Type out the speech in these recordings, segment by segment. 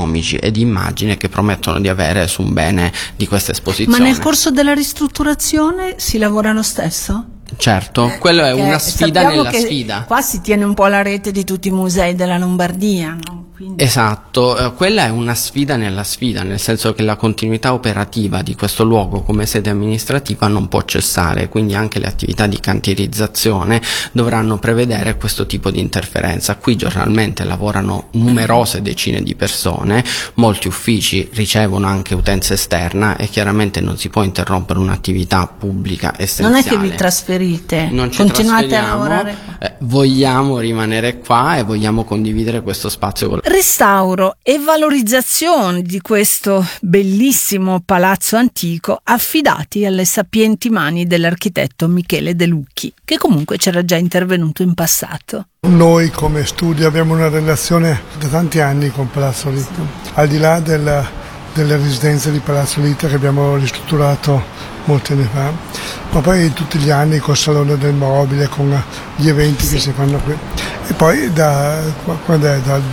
economici e di immagine che promettono di avere su un bene di questa esposizione. Ma nel corso della ristrutturazione si lavora lo stesso? Certo, quello è una sfida nella sfida. Qua si tiene un po' la rete di tutti i musei della Lombardia, no? Quindi... Esatto, quella è una sfida nella sfida, nel senso che la continuità operativa di questo luogo come sede amministrativa non può cessare, quindi anche le attività di cantierizzazione dovranno prevedere questo tipo di interferenza. Qui giornalmente lavorano numerose decine di persone, molti uffici ricevono anche utenza esterna e chiaramente non si può interrompere un'attività pubblica essenziale. Non è che vi trasferite, non ci continuate a lavorare. Vogliamo rimanere qua e vogliamo condividere questo spazio con Restauro e valorizzazione di questo bellissimo palazzo antico affidati alle sapienti mani dell'architetto Michele De Lucchi, che comunque c'era già intervenuto in passato. Noi come studio abbiamo una relazione da tanti anni con Palazzo Litta, al di là delle residenze di Palazzo Litta che abbiamo ristrutturato molti anni fa, ma poi tutti gli anni col Salone del Mobile, con gli eventi che si fanno qui. E poi quando è dal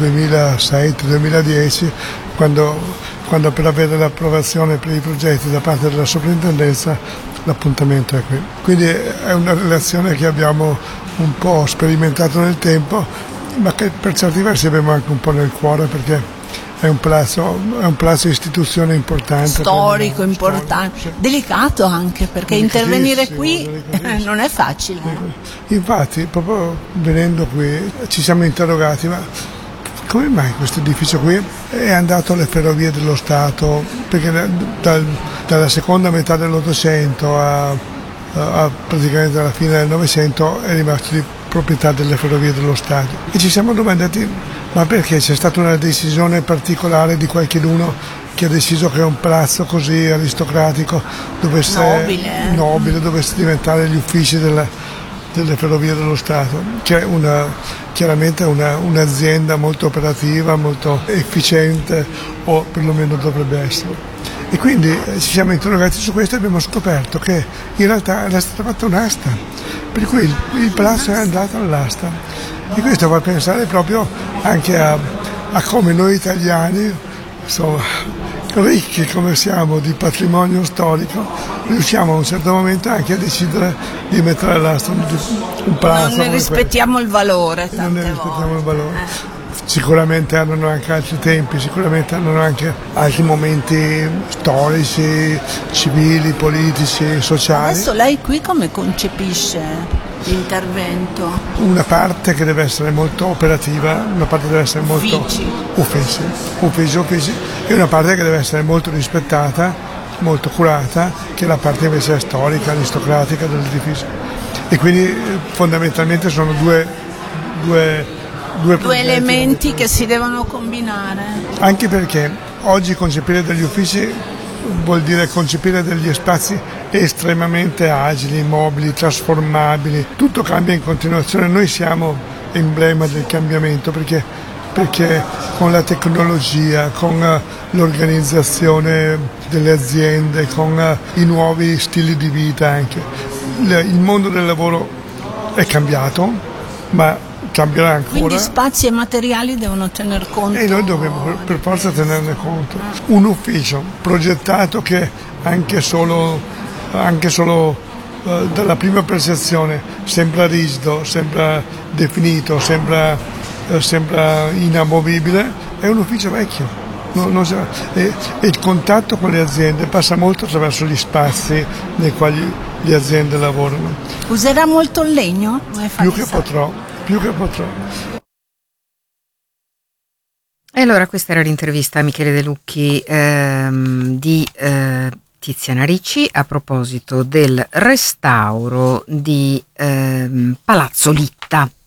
2006-2010, quando per avere l'approvazione per i progetti da parte della soprintendenza, l'appuntamento è qui. Quindi è una relazione che abbiamo un po' sperimentato nel tempo, ma che per certi versi abbiamo anche un po' nel cuore, perché è un palazzo istituzione importante. Storico, importante, sì. Delicato anche, perché intervenire qui non è facile. Infatti, proprio venendo qui ci siamo interrogati, ma come mai questo edificio qui è andato alle Ferrovie dello Stato? Perché dalla seconda metà dell'Ottocento a praticamente alla fine del Novecento è rimasto di proprietà delle Ferrovie dello Stato. E ci siamo domandati, ma perché c'è stata una decisione particolare di qualcuno che ha deciso che un palazzo così aristocratico nobile dovesse diventare gli uffici delle Ferrovie dello Stato, che è chiaramente un'azienda molto operativa, molto efficiente, o perlomeno dovrebbe essere. E quindi ci siamo interrogati su questo e abbiamo scoperto che in realtà era stata fatta un'asta, per cui il palazzo è andato all'asta. E questo fa pensare proprio anche a come noi italiani, insomma, ricchi come siamo di patrimonio storico, riusciamo a un certo momento anche a decidere di mettere all'asta un palazzo. Non ne rispettiamo il valore tante Non ne rispettiamo volte. Il valore. Sicuramente hanno anche altri tempi, sicuramente hanno anche altri momenti storici, civili, politici, sociali. Adesso lei qui come concepisce l'intervento? Una parte che deve essere molto operativa, una parte deve essere molto uffici, e una parte che deve essere molto rispettata, molto curata, che è la parte invece storica, aristocratica dell'edificio. E quindi fondamentalmente sono due elementi che si devono combinare. Anche perché oggi concepire degli uffici vuol dire concepire degli spazi estremamente agili, mobili, trasformabili. Tutto cambia in continuazione. Noi siamo emblema del cambiamento perché con la tecnologia, con l'organizzazione delle aziende, con i nuovi stili di vita anche, il mondo del lavoro è cambiato, ma cambierà ancora. Quindi spazi e materiali devono tener conto. E noi dobbiamo per forza tenerne conto. Un ufficio progettato che anche solo dalla prima percezione sembra rigido, sembra definito, sembra inamovibile, è un ufficio vecchio. E il contatto con le aziende passa molto attraverso gli spazi nei quali le aziende lavorano. Userà molto il legno? Più che potrò. E allora questa era l'intervista a Michele De Lucchi di Tiziana Ricci a proposito del restauro di Palazzo Litta.